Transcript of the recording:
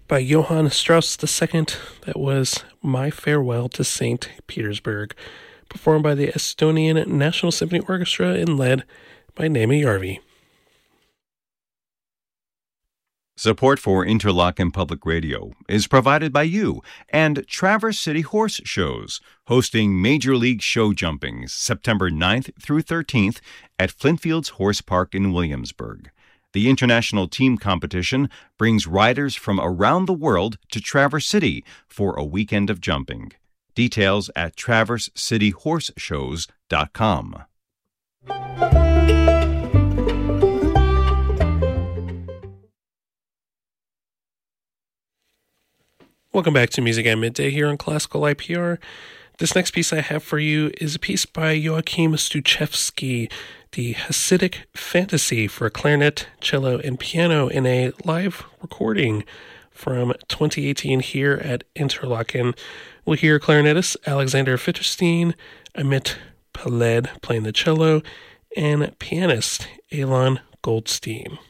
by Johann Strauss II. That was My Farewell to St. Petersburg, performed by the Estonian National Symphony Orchestra and led by Neeme Järvi. Support for Interlochen Public Radio is provided by you and Traverse City Horse Shows, hosting Major League Show Jumpings September 9th through 13th at Flintfields Horse Park in Williamsburg. The international team competition brings riders from around the world to Traverse City for a weekend of jumping. Details at traversecityhorseshows.com. Welcome back to Music at Midday here on Classical IPR. This next piece I have for you is a piece by Joachim Stuchewski, the Hasidic Fantasy for clarinet, cello, and piano in a live recording from 2018 here at Interlochen. We'll hear clarinetist Alexander Fitterstein, Amit Peled playing the cello, and pianist Alon Goldstein.